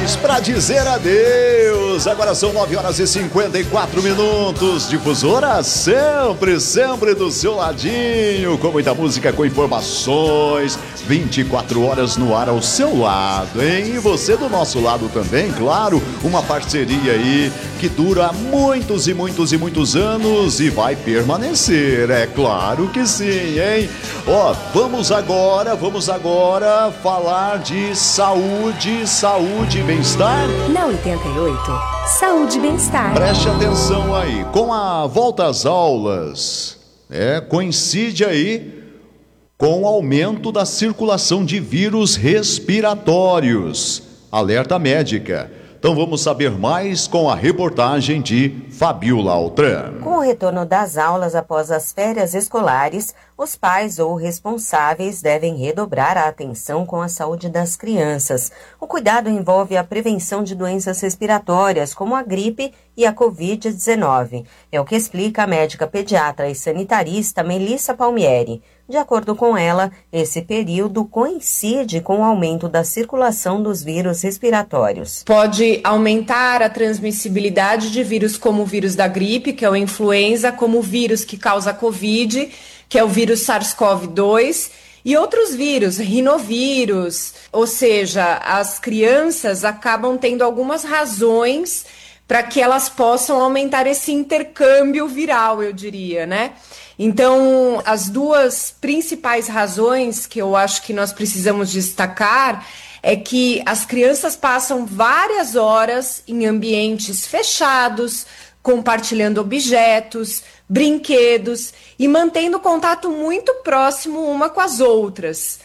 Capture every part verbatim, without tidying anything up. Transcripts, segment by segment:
Para dizer adeus. Agora são nove horas e cinquenta e quatro minutos. Difusora sempre, sempre do seu ladinho, com muita música, com informações, vinte e quatro horas no ar ao seu lado, hein? E você do nosso lado também, claro, uma parceria aí que dura muitos e muitos e muitos anos e vai permanecer, é claro que sim, hein? Ó, vamos agora, vamos agora falar de saúde, saúde e bem-estar. Na oitenta e oito, saúde e bem-estar. Preste atenção aí, com a volta às aulas, é, coincide aí com o aumento da circulação de vírus respiratórios. Alerta médica. Então vamos saber mais com a reportagem de Fabiola Altran. Com o retorno das aulas após as férias escolares, os pais ou responsáveis devem redobrar a atenção com a saúde das crianças. O cuidado envolve a prevenção de doenças respiratórias, como a gripe e a covid dezenove. É o que explica a médica pediatra e sanitarista Melissa Palmieri. De acordo com ela, esse período coincide com o aumento da circulação dos vírus respiratórios. Pode aumentar a transmissibilidade de vírus como o vírus da gripe, que é o influenza, como o vírus que causa a Covid, que é o vírus SARS-CoV dois, e outros vírus, rinovírus. Ou seja, as crianças acabam tendo algumas razões para que elas possam aumentar esse intercâmbio viral, eu diria, né? Então, as duas principais razões que eu acho que nós precisamos destacar é que as crianças passam várias horas em ambientes fechados, compartilhando objetos, brinquedos e mantendo contato muito próximo uma com as outras.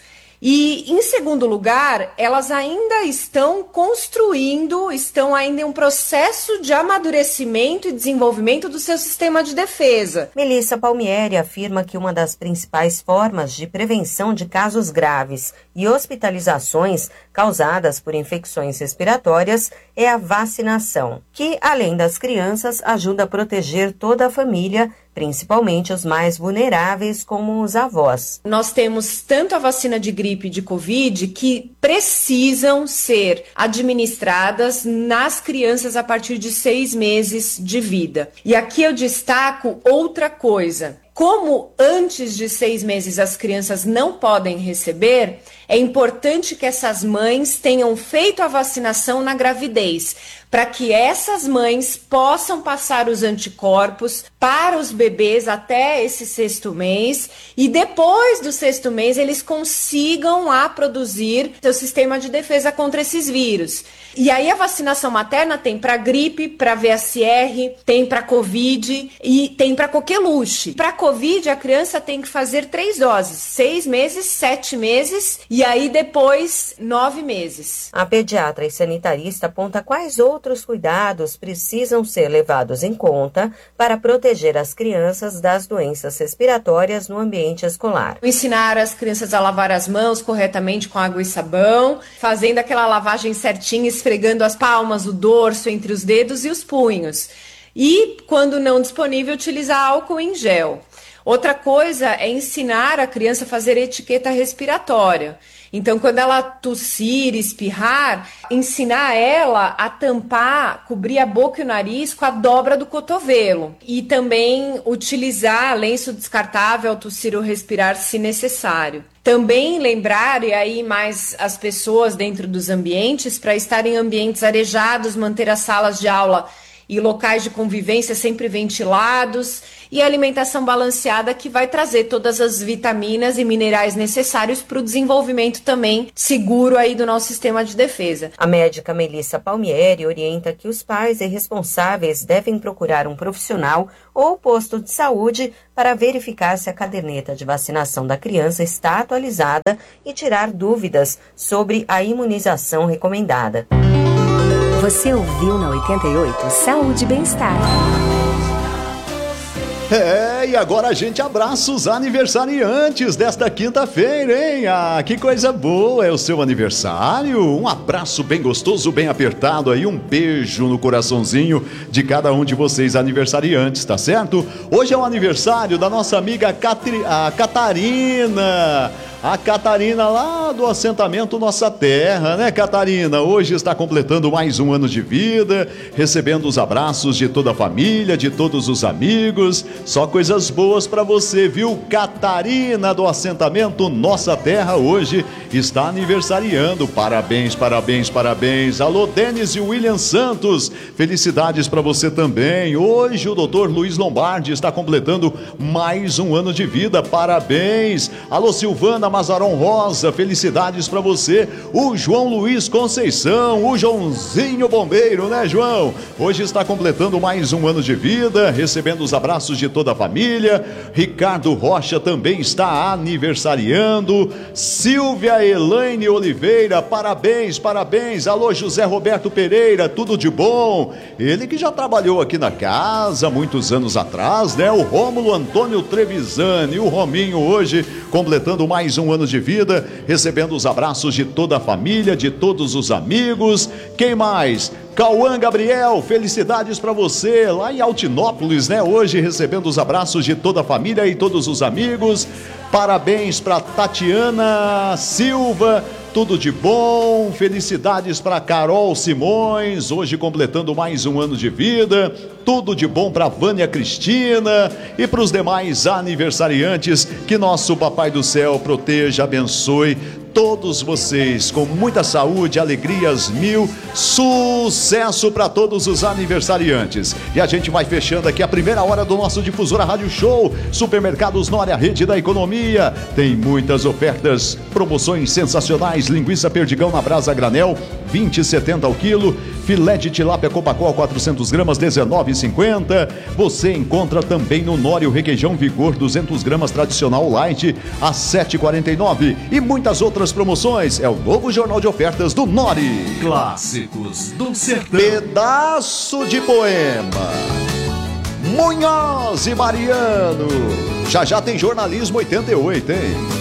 E, em segundo lugar, elas ainda estão construindo, estão ainda em um processo de amadurecimento e desenvolvimento do seu sistema de defesa. Melissa Palmieri afirma que uma das principais formas de prevenção de casos graves e hospitalizações causadas por infecções respiratórias é a vacinação, que, além das crianças, ajuda a proteger toda a família, principalmente os mais vulneráveis, como os avós. Nós temos tanto a vacina de gripe e de Covid que precisam ser administradas nas crianças a partir de seis meses de vida. E aqui eu destaco outra coisa. Como antes de seis meses as crianças não podem receber, é importante que essas mães tenham feito a vacinação na gravidez, para que essas mães possam passar os anticorpos para os bebês até esse sexto mês e depois do sexto mês eles consigam lá produzir seu sistema de defesa contra esses vírus. E aí a vacinação materna tem para gripe, para V S R, tem para Covid e tem para coqueluche. Para Covid a criança tem que fazer três doses, seis meses, sete meses e aí depois nove meses. A pediatra e sanitarista aponta quais outros cuidados precisam ser levados em conta para proteger as crianças das doenças respiratórias no ambiente escolar. Ensinar as crianças a lavar as mãos corretamente com água e sabão, fazendo aquela lavagem certinha, esfregando as palmas, o dorso entre os dedos e os punhos. E, quando não disponível, utilizar álcool em gel. Outra coisa é ensinar a criança a fazer etiqueta respiratória. Então, quando ela tossir, espirrar, ensinar ela a tampar, cobrir a boca e o nariz com a dobra do cotovelo. E também utilizar lenço descartável ao tossir ou respirar, se necessário. Também lembrar, e aí mais as pessoas dentro dos ambientes, para estar em ambientes arejados, manter as salas de aula e locais de convivência sempre ventilados e alimentação balanceada que vai trazer todas as vitaminas e minerais necessários para o desenvolvimento também seguro aí do nosso sistema de defesa. A médica Melissa Palmieri orienta que os pais e responsáveis devem procurar um profissional ou posto de saúde para verificar se a caderneta de vacinação da criança está atualizada e tirar dúvidas sobre a imunização recomendada. Você ouviu na oitenta e oito Saúde e Bem-Estar. É, e agora a gente abraça os aniversariantes desta quinta-feira, hein? Ah, que coisa boa, é o seu aniversário. Um abraço bem gostoso, bem apertado aí, um beijo no coraçãozinho de cada um de vocês aniversariantes, tá certo? Hoje é o aniversário da nossa amiga Catri... a Catarina. A Catarina lá do assentamento Nossa Terra, né, Catarina? Hoje está completando mais um ano de vida, recebendo os abraços de toda a família, de todos os amigos. Só coisas boas para você, viu? Catarina do assentamento Nossa Terra hoje está aniversariando. Parabéns, parabéns, parabéns. Alô, Denis e William Santos, felicidades para você também. Hoje o doutor Luiz Lombardi está completando mais um ano de vida. Parabéns. Alô, Silvana Mazaron Rosa, felicidades para você. O João Luiz Conceição, o Joãozinho Bombeiro, né, João? Hoje está completando mais um ano de vida, recebendo os abraços de toda a família. Ricardo Rocha também está aniversariando. Silvia Elaine Oliveira, parabéns, parabéns. Alô, José Roberto Pereira, tudo de bom. Ele que já trabalhou aqui na casa muitos anos atrás, né? O Rômulo Antônio Trevisani, o Rominho hoje completando mais um ano de vida, recebendo os abraços de toda a família, de todos os amigos. Quem mais? Cauã Gabriel, felicidades para você, lá em Altinópolis, né? Hoje recebendo os abraços de toda a família e todos os amigos. Parabéns para Tatiana Silva, tudo de bom. Felicidades para Carol Simões, hoje completando mais um ano de vida. Tudo de bom para Vânia Cristina e para os demais aniversariantes. Que nosso Papai do Céu proteja, abençoe todos vocês com muita saúde, alegrias mil, sucesso para todos os aniversariantes. E a gente vai fechando aqui a primeira hora do nosso Difusora Rádio Show. Supermercados Nória, rede da economia, tem muitas ofertas, promoções sensacionais. Linguiça Perdigão na Brasa Granel, vinte e setenta ao quilo. Filé de tilápia Copacol, quatrocentas gramas, dezenove e cinquenta. Você encontra também no Nória o requeijão Vigor, duzentas gramas tradicional light, a sete e quarenta e nove. E muitas outras promoções. É o novo jornal de ofertas do Nori. Clássicos do Sertão. Pedaço de poema. Munhoz e Mariano. Já já tem Jornalismo oitenta e oito, hein?